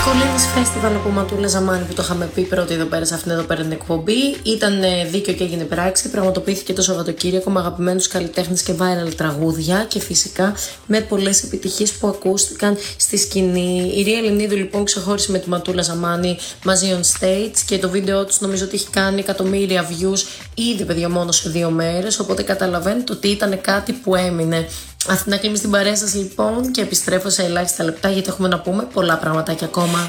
Διευκολύνεις Festival από Ματούλα Ζαμάνη που το είχαμε πει πρώτη εδώ πέρα σε αυτήν εδώ πέρα την εκπομπή. Ήταν δίκαιο και έγινε πράξη. Πραγματοποιήθηκε το Σαββατοκύριακο με αγαπημένους καλλιτέχνες και viral τραγούδια και φυσικά με πολλές επιτυχίες που ακούστηκαν στη σκηνή. Η Ρία Ελληνίδου λοιπόν ξεχώρισε με τη Ματούλα Ζαμάνη μαζί on stage και το βίντεο τους νομίζω ότι έχει κάνει εκατομμύρια views ήδη, παιδιά, μόνο σε 2 μέρες. Οπότε καταλαβαίνετε ότι ήταν κάτι που έμεινε. Αθηνά Κλίμη στην παρέα σας λοιπόν και επιστρέφω σε ελάχιστα λεπτά γιατί έχουμε να πούμε πολλά πραγματάκια ακόμα.